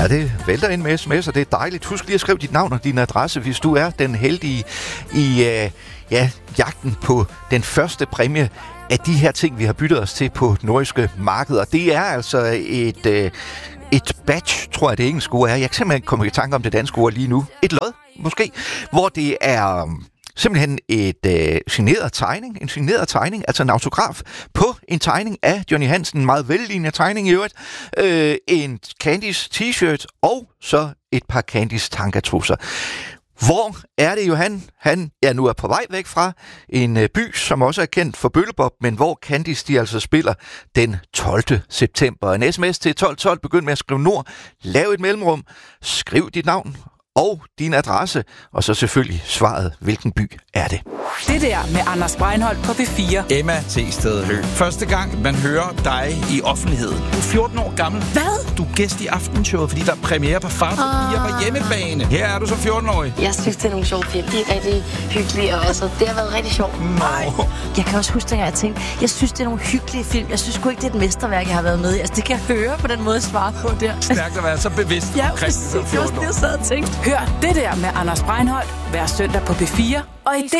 Ja, det vælter ind med sms, og det er dejligt. Husk lige at skrive dit navn og din adresse, hvis du er den heldige i jagten på den første præmie af de her ting, vi har byttet os til på nordiske markeder. Det er altså et badge, tror jeg det engelske ord er. Jeg kan simpelthen komme i tanke om det danske ord lige nu. Et lod, måske, hvor det er simpelthen en signeret tegning, altså en autograf på en tegning af Johnny Hansen, en meget vellignende tegning i øvrigt, en Candice t-shirt og så et par Candice tangatrusser. Hvor er det, Johan? Han nu er på vej væk fra en by, som også er kendt for bøllebop, men hvor Candice de altså spiller den 12. september. En sms til 1212, begynd med at skrive nord, lav et mellemrum, skriv dit navn og din adresse, og så selvfølgelig svaret, hvilken by er det. Det der med Anders Breinholt på P4. Emma T. Høgh. Første gang, man hører dig i offentligheden. Du er 14 år gammel. Hvad? Du er gæst i Aftenshowet, fordi der er premiere på Far til Piger på hjemmebane. Her er du som 14-årig. Jeg synes, det er nogle sjove film. De er rigtig hyggelige, og altså, det har været rigtig sjovt. Nej. Jeg kan også huske, at jeg tænkte, jeg synes, det er nogle hyggelige film. Jeg synes sgu ikke, det er et mesterværk, jeg har været med i. Altså, det kan jeg høre på den måde, jeg svarer på der. Stærkt at være så bevidst Ja, omkring præcis. Det var sådan, jeg sad og tænkte. Hør det der med Anders Breinholt hver søndag på P4 og i